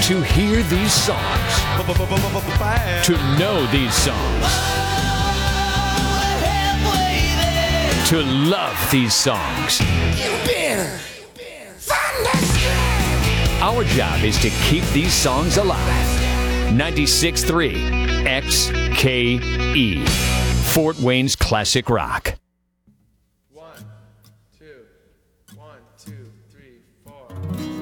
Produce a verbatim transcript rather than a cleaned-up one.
to hear these songs, to know these songs, to love these songs. Our job is to keep these songs alive. ninety-six point three X K E, Fort Wayne's Classic Rock.